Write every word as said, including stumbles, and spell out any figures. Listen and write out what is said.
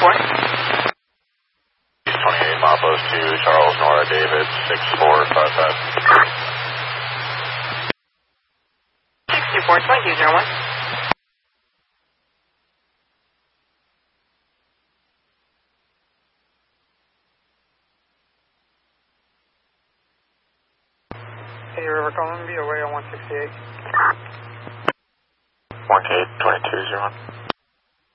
four. twenty-eight Mapos to Charles Nora David six four five five. six two four, twenty-two zero one. Hey, River Columbia, away on one sixty-eight. one eight twenty-two zero one.